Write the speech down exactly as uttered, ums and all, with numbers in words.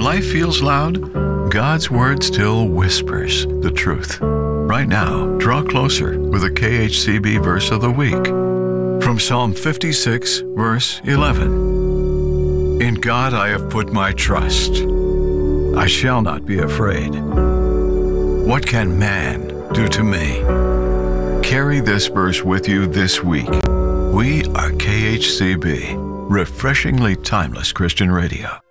life feels loud, God's Word still whispers the truth. Right now, draw closer with a K H C B verse of the week. From Psalm fifty-six, verse eleven. In God I have put my trust. I shall not be afraid. What can man do to me? Carry this verse with you this week. We are K H C B, refreshingly timeless Christian radio.